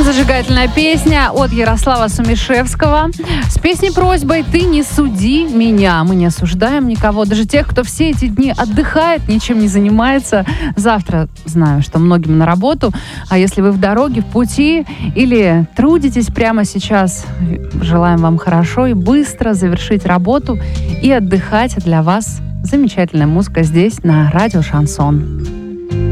Зажигательная песня от Ярослава Сумишевского с песней-просьбой «Ты не суди меня». Мы не осуждаем никого, даже тех, кто все эти дни отдыхает, ничем не занимается. Завтра знаю, что многим на работу, а если вы в дороге, в пути или трудитесь прямо сейчас, желаем вам хорошо и быстро завершить работу и отдыхать. Для вас замечательная музыка здесь, на радио «Шансон».